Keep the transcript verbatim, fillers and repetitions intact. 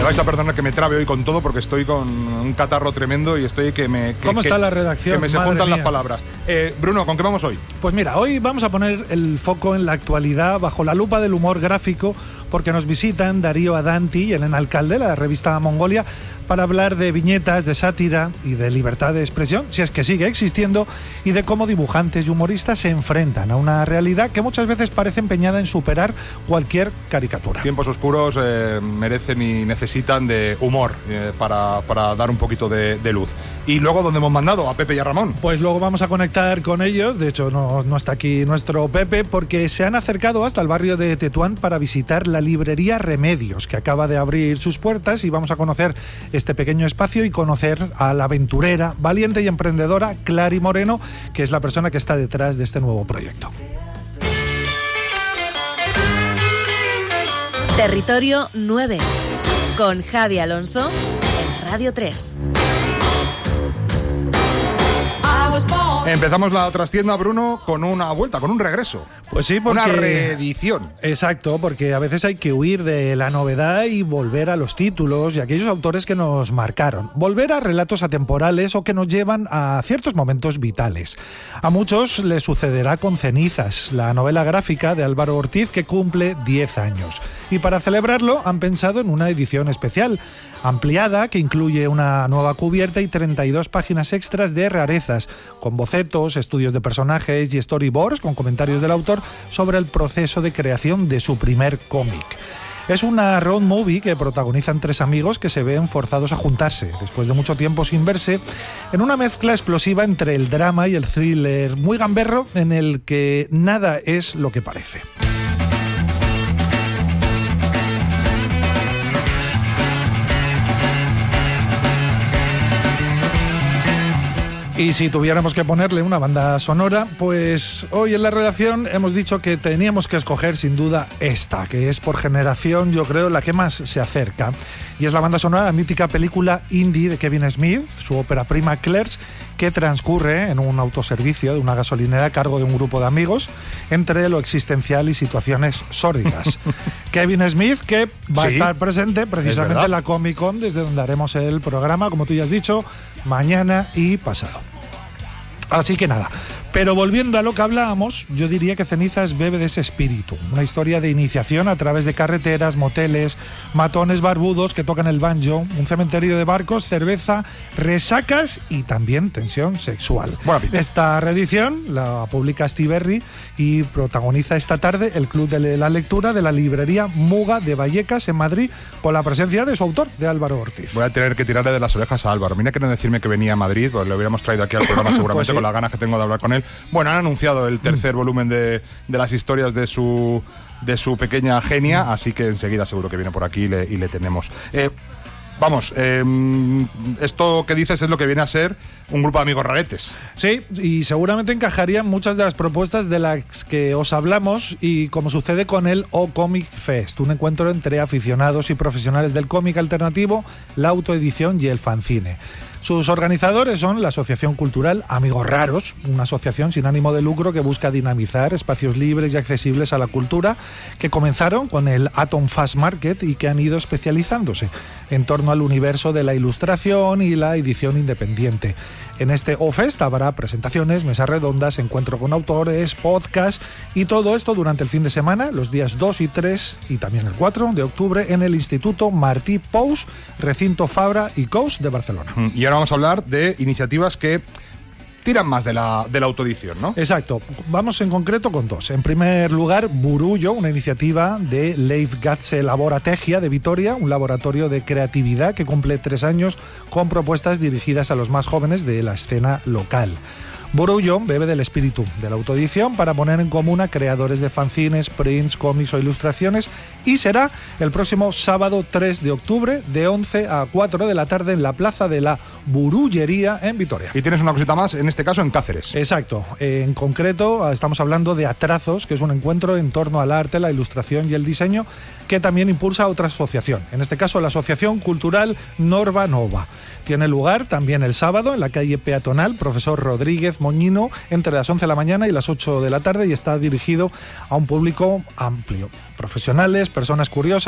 vais a perdonar que me trabe hoy con todo porque estoy con un catarro tremendo y estoy que me... Que, ¿Cómo que, está la redacción? Que me se Madre juntan mía. las palabras. Eh, Bruno, ¿con qué vamos hoy? Pues mira, hoy vamos a poner el foco en la actualidad bajo la lupa del humor gráfico porque nos visitan Darío Adanti y Elena Alcalde, la revista Mongolia, para hablar de viñetas, de sátira y de libertad de expresión, si es que sigue existiendo, y de cómo dibujantes y humoristas se enfrentan a una realidad que muchas veces parece empeñada en superar cualquier caricatura. Tiempos oscuros eh, merecen y necesitan de humor eh, para, para dar un poquito de, de luz. Y luego, ¿dónde hemos mandado? A Pepe y a Ramón. Pues luego vamos a conectar con ellos, de hecho no, no está aquí nuestro Pepe, porque se han acercado hasta el barrio de Tetuán para visitar la librería Remedios, que acaba de abrir sus puertas, y vamos a conocer este pequeño espacio y conocer a la aventurera, valiente y emprendedora Clary Moreno, que es la persona que está detrás de este nuevo proyecto. Territorio nueve, con Javi Alonso en Radio tres. Empezamos la trastienda, Bruno, con una vuelta, con un regreso. Pues sí, porque... Una reedición. Exacto, porque a veces hay que huir de la novedad y volver a los títulos y a aquellos autores que nos marcaron. Volver a relatos atemporales o que nos llevan a ciertos momentos vitales. A muchos les sucederá con Cenizas, la novela gráfica de Álvaro Ortiz, que cumple diez años. Y para celebrarlo han pensado en una edición especial, ampliada, que incluye una nueva cubierta y treinta y dos páginas extras de rarezas, con bocetos, estudios de personajes y storyboards con comentarios del autor sobre el proceso de creación de su primer cómic. Es una road movie que protagonizan tres amigos que se ven forzados a juntarse, después de mucho tiempo sin verse, en una mezcla explosiva entre el drama y el thriller muy gamberro en el que nada es lo que parece. Y si tuviéramos que ponerle una banda sonora, pues hoy en la redacción hemos dicho que teníamos que escoger sin duda esta, que es por generación, yo creo, la que más se acerca. Y es la banda sonora de la mítica película indie de Kevin Smith, su ópera prima Clerks, que transcurre en un autoservicio de una gasolinera a cargo de un grupo de amigos, entre lo existencial y situaciones sórdidas. Kevin Smith, que va sí, a estar presente precisamente en la Comic Con, desde donde haremos el programa, como tú ya has dicho, mañana y pasado. Así que nada, pero volviendo a lo que hablábamos, yo diría que Cenizas bebe de ese espíritu, una historia de iniciación a través de carreteras, moteles, matones barbudos que tocan el banjo, un cementerio de barcos, cerveza, resacas y también tensión sexual. Bueno, esta reedición la publica Stiberri y protagoniza esta tarde el Club de la Lectura de la librería Muga de Vallecas en Madrid, con la presencia de su autor, de Álvaro Ortiz. Voy a tener que tirarle de las orejas a Álvaro. Mira que no decirme que venía a Madrid, pues lo hubiéramos traído aquí al programa seguramente pues sí, con las ganas que tengo de hablar con él. Bueno, han anunciado el tercer mm. volumen de, de las historias de su de su pequeña genia, mm. así que enseguida seguro que viene por aquí y le, y le tenemos. Eh, Vamos, eh, esto que dices es lo que viene a ser un grupo de amigos raretes. Sí, y seguramente encajarían muchas de las propuestas de las que os hablamos, y como sucede con el O-Comic Fest, un encuentro entre aficionados y profesionales del cómic alternativo, la autoedición y el fanzine. Sus organizadores son la Asociación Cultural Amigos Raros, una asociación sin ánimo de lucro que busca dinamizar espacios libres y accesibles a la cultura, que comenzaron con el Atom Fast Market y que han ido especializándose en torno al universo de la ilustración y la edición independiente. En este O-Fest habrá presentaciones, mesas redondas, encuentro con autores, podcast y todo esto durante el fin de semana, los días dos y tres y también el cuatro de octubre en el Instituto Martí Pous, Recinto Fabra y Cous de Barcelona. Y ahora vamos a hablar de iniciativas que tiran más de la, de la autoedición, ¿no? Exacto. Vamos en concreto con dos. En primer lugar, Burullo, una iniciativa de Leif Gatze Laborategia de Vitoria, un laboratorio de creatividad que cumple tres años con propuestas dirigidas a los más jóvenes de la escena local. Burullo bebe del espíritu de la autoedición para poner en común a creadores de fanzines, prints, cómics o ilustraciones, y será el próximo sábado tres de octubre de once a cuatro de la tarde en la Plaza de la Burullería en Vitoria. Y tienes una cosita más, en este caso en Cáceres. Exacto. En concreto estamos hablando de Atrazos, que es un encuentro en torno al arte, la ilustración y el diseño, que también impulsa otra asociación, en este caso la Asociación Cultural Norva Nova. Tiene lugar también el sábado en la calle peatonal Profesor Rodríguez Moñino entre las once de la mañana y las ocho de la tarde, y está dirigido a un público amplio, profesionales, personas curiosas